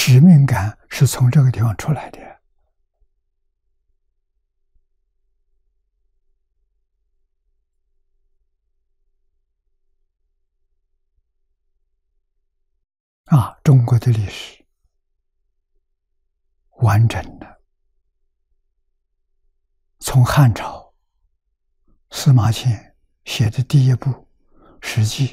使命感是从这个地方出来的。中国的历史完整的，从汉朝司马迁写的第一部《史记》，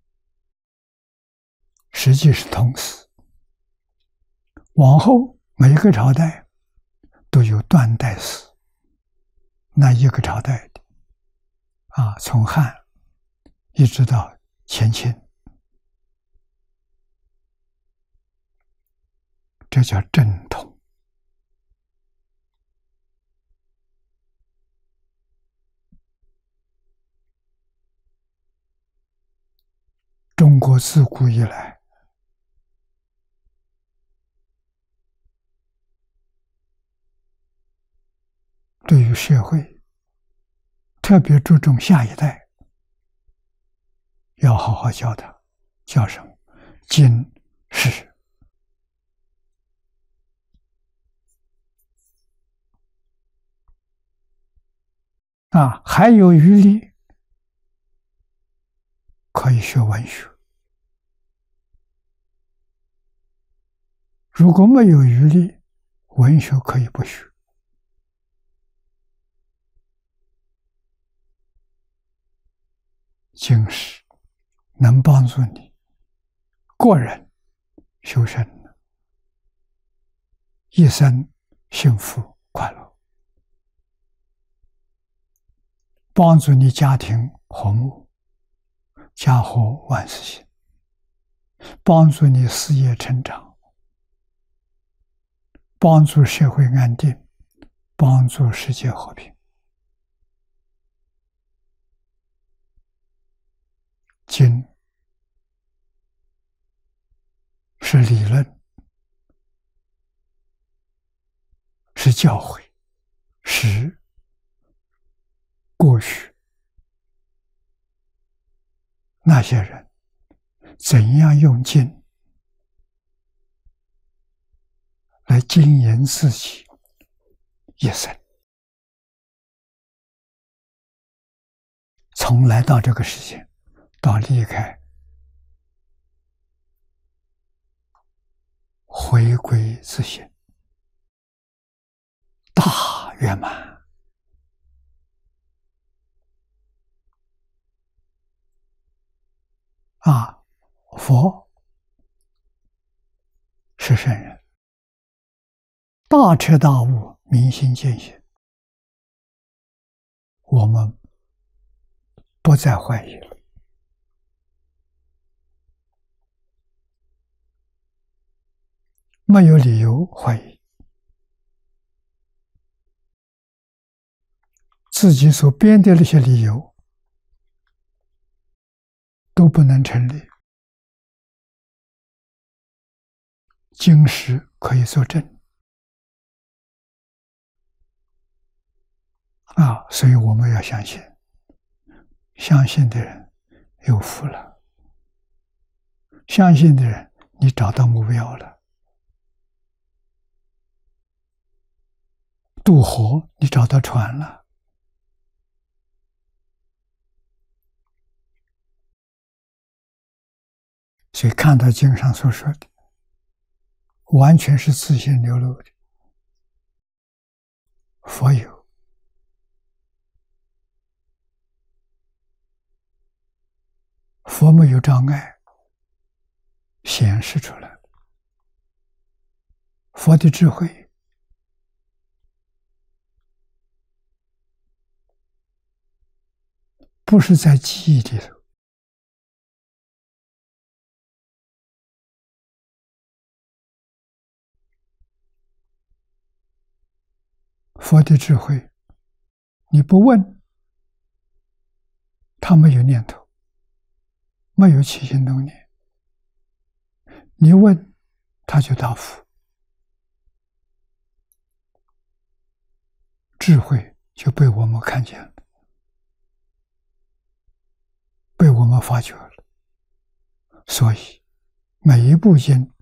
实际是通史。往后每个朝代都有断代史，那一个朝代的从汉一直到前秦，这叫正统。中国自古以来对于社会特别注重下一代，要好好教他，叫什么？经世。还有余力可以学文学，如果没有余力，文学可以不学。经世能帮助你个人修身，一生幸福快乐，帮助你家庭和睦，家和万事兴，帮助你事业成长，帮助社会安定，帮助世界和平。经是理论，是教诲，是过去那些人怎样用经来经营自己一生，从来到这个世界到离开，回归自性，大圆满。佛是圣人，大彻大悟，明心见性，我们不再怀疑了。没有理由怀疑，自己所编的那些理由都不能成立。经世可以作证所以我们要相信，相信的人有福了，相信的人你找到目标了，渡河你找到船了。所以看到经上所说的，完全是自性流露的。佛有，佛没有障碍，显示出来了。佛的智慧不是在记忆里头，佛的智慧你不问他没有念头，没有起心动念，你问他就答复，智慧就被我们看见了，被我们发觉了。所以每一部经